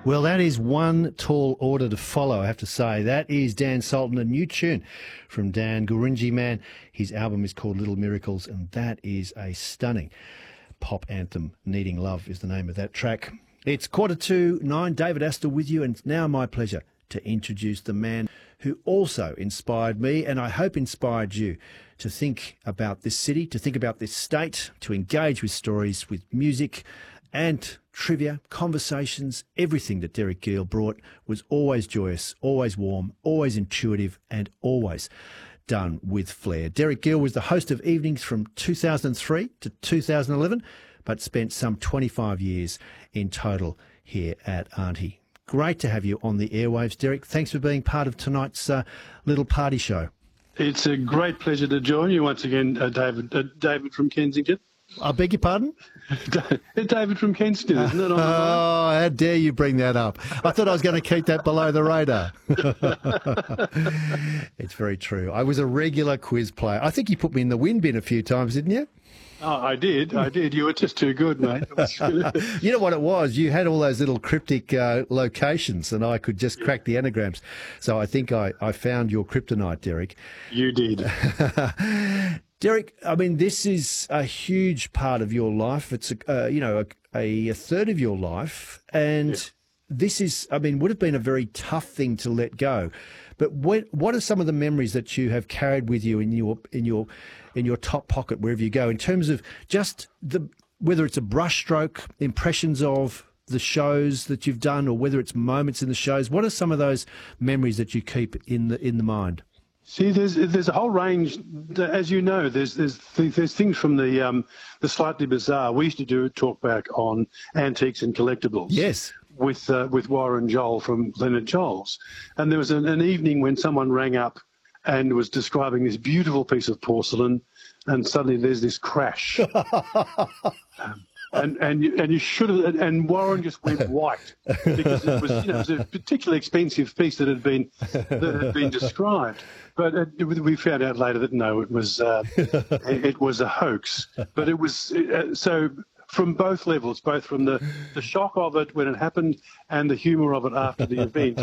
Well, that is one tall order to follow, I have to say. That is Dan Sultan, a new tune from Dan Gurindji Man. His album is called Little Miracles, and that is a stunning pop anthem. Needing Love is the name of that track. It's 9:45, David Astor with you, and it's now my pleasure to introduce the man who also inspired me, and I hope inspired you, to think about this city, to think about this state, to engage with stories, with music and trivia, conversations. Everything that Derek Gill brought was always joyous, always warm, always intuitive, and always done with flair. Derek Gill was the host of Evenings from 2003 to 2011, but spent some 25 years in total here at Auntie. Great to have you on the airwaves, Derek. Thanks for being part of tonight's little party show. It's a great pleasure to join you once again, David from Kensington. I beg your pardon? David from Kensington, isn't it? Oh, how dare you bring that up. I thought I was going to keep that below the radar. It's very true. I was a regular quiz player. I think you put me in the win bin a few times, didn't you? Oh, I did. You were just too good, mate. You know what it was? You had all those little cryptic locations, and I could just crack the anagrams. So I think I found your kryptonite, Derek. You did. Derek, I mean, this is a huge part of your life. It's a third of your life, and this is, I mean, would have been a very tough thing to let go. But what are some of the memories that you have carried with you in your top pocket wherever you go, in terms of just whether it's a brushstroke, impressions of the shows that you've done, or whether it's moments in the shows? What are some of those memories that you keep in the mind? See, there's a whole range. As you know, there's things from the slightly bizarre. We used to talk back on antiques and collectibles. Yes. With Warren Joel from Leonard Joel's, and there was an evening when someone rang up and was describing this beautiful piece of porcelain, and suddenly there's this crash. And you should have, and Warren just went white because it was a particularly expensive piece that had been described. But we found out later that no, it was a hoax. But it was so from both levels, both from the shock of it when it happened and the humour of it after the event.